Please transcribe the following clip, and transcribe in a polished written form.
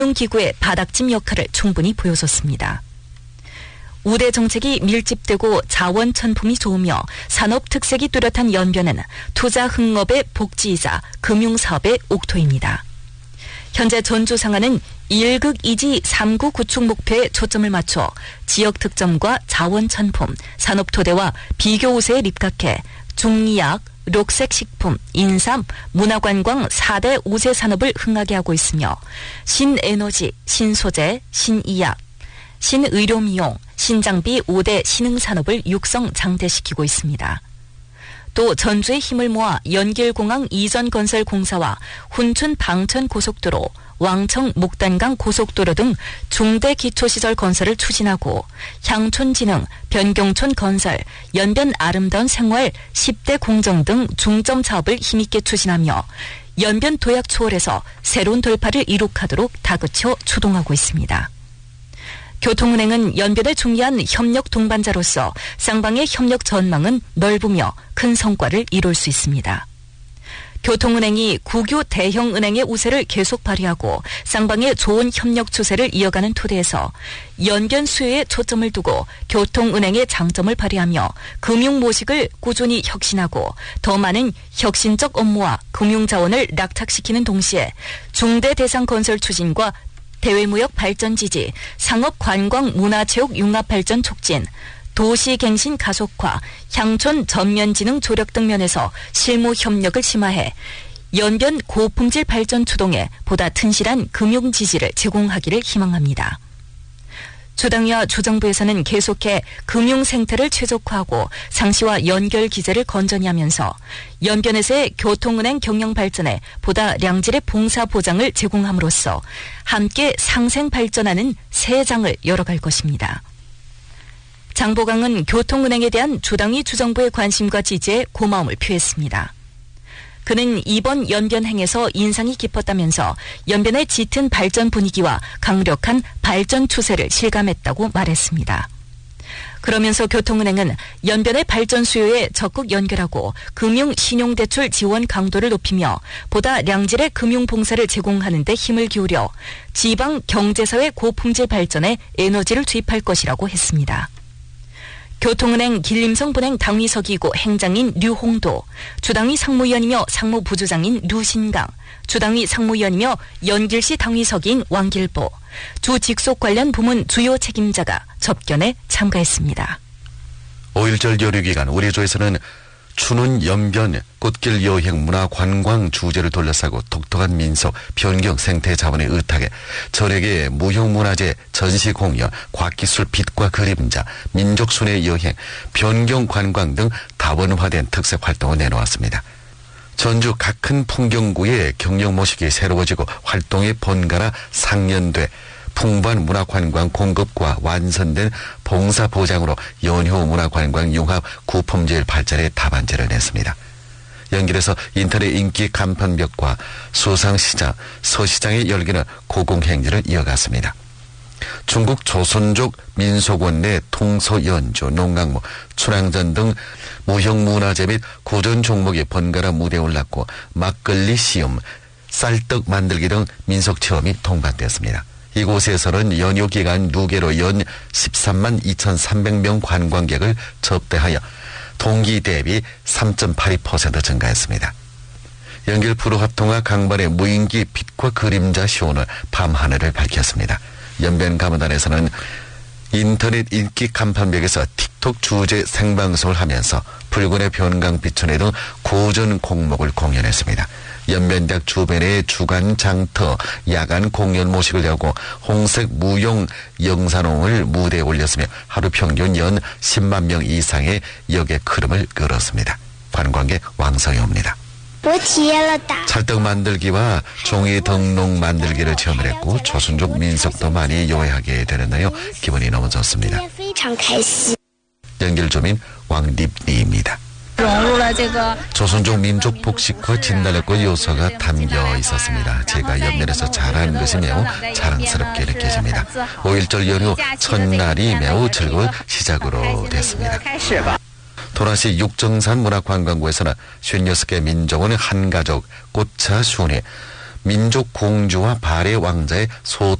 기구의 바닥짐 역할을 충분히 보여줬습니다. 우대 정책이 밀집되고 자원 천품이 좋으며 산업 특색이 뚜렷한 연변은 투자 흥업의 복지이자 금융사업의 옥토입니다. 현재 전주상하는 1극 2지 3구 구축 목표에 초점을 맞춰 지역 특점과 자원 천품, 산업 토대와 비교 우세에 입각해 중리약, 녹색식품, 인삼, 문화관광 4대 우세 산업을 흥하게 하고 있으며 신에너지, 신소재, 신의약, 신의료미용, 신장비 5대 신흥산업을 육성 장대시키고 있습니다. 또 전주의 힘을 모아 연길공항 이전 건설 공사와 훈춘 방천 고속도로, 왕청 목단강 고속도로 등 중대 기초시설 건설을 추진하고 향촌진흥, 변경촌 건설, 연변 아름다운 생활 10대 공정 등 중점 사업을 힘있게 추진하며 연변 도약 초월해서 새로운 돌파를 이룩하도록 다그쳐 추동하고 있습니다. 교통은행은 연변의 중요한 협력 동반자로서 쌍방의 협력 전망은 넓으며 큰 성과를 이룰 수 있습니다. 교통은행이 국유 대형은행의 우세를 계속 발휘하고 쌍방의 좋은 협력 추세를 이어가는 토대에서 연변 수요에 초점을 두고 교통은행의 장점을 발휘하며 금융 모식을 꾸준히 혁신하고 더 많은 혁신적 업무와 금융자원을 낙착시키는 동시에 중대 대상 건설 추진과 대외무역 발전 지지, 상업 관광 문화체육 융합 발전 촉진, 도시갱신 가속화, 향촌 전면지능 조력 등 면에서 실무 협력을 심화해 연변 고품질 발전 추동에 보다 튼실한 금융 지지를 제공하기를 희망합니다. 주당위와 주정부에서는 계속해 금융 생태를 최적화하고 상시와 연결 기제를 건전히 하면서 연변에서의 교통은행 경영 발전에 보다 양질의 봉사 보장을 제공함으로써 함께 상생 발전하는 새 장을 열어갈 것입니다. 장보강은 교통은행에 대한 주당위 주정부의 관심과 지지에 고마움을 표했습니다. 그는 이번 연변행에서 인상이 깊었다면서 연변의 짙은 발전 분위기와 강력한 발전 추세를 실감했다고 말했습니다. 그러면서 교통은행은 연변의 발전 수요에 적극 연결하고 금융 신용대출 지원 강도를 높이며 보다 양질의 금융 봉사를 제공하는 데 힘을 기울여 지방 경제사회 고품질 발전에 에너지를 투입할 것이라고 했습니다. 교통은행 길림성 분행 당위서기이고 행장인 류홍도, 주당위 상무위원이며 상무부주장인 류신강, 주당위 상무위원이며 연길시 당위서기인 왕길보, 주 직속 관련 부문 주요 책임자가 접견에 참가했습니다. 5.1절 여류기간 우리 조에서는 추는 연변 꽃길 여행 문화 관광 주제를 둘러싸고 독특한 민속 변경 생태 자원의 의탁에 전액의 무형문화재 전시 공연 과학기술 빛과 그림자 민족 순회 여행 변경 관광 등 다원화된 특색 활동을 내놓았습니다. 전주 각 큰 풍경구의 경영 모식이 새로워지고 활동이 번갈아 상연돼 풍부한 문화관광 공급과 완선된 봉사보장으로 연효 문화관광 융합 구품질 발전에 답안지를 냈습니다. 연길에서 인터넷 인기 간판벽과 수상시장, 서시장의 열기는 고공행진을 이어갔습니다. 중국 조선족 민속원 내 통소연주, 농강무, 춘향전 등 무형문화재 및 고전 종목이 번갈아 무대에 올랐고 막걸리 시음, 쌀떡 만들기 등 민속체험이 통반되었습니다. 이곳에서는 연휴 기간 누계로 연 13만 2,300명 관광객을 접대하여 동기 대비 3.82% 증가했습니다. 연길 프로합동화 강반의 무인기 빛과 그림자 쇼는 밤하늘을 밝혔습니다. 연변 가무단에서는 인터넷 인기 간판벽에서 틱톡 주제 생방송을 하면서 붉은의 변강 비춘회 등 고전 공목을 공연했습니다. 연변대학 주변의 주간 장터, 야간 공연 모식을 여고 홍색 무용 영산홍을 무대에 올렸으며 하루 평균 연 10만 명 이상의 여객 흐름을 끌었습니다. 관광객 왕성이 옵니다. 찰떡 만들기와 종이 등록 만들기를 체험을 했고 조선족 민속도 많이 요해하게 되는데요. 기분이 너무 좋습니다. 연길주민 왕립리입니다. 조선족 민족 복식과 진달래꽃 요소가 담겨 있었습니다. 제가 연변에서 자란 것이 매우 자랑스럽게 느껴집니다. 5.1절 연휴 첫날이 매우 즐거운 시작으로 됐습니다. 도라시 육정산 문화관광구에서는 56개 민족원 한가족 꽃차 순회 민족 공주와 발해 왕자의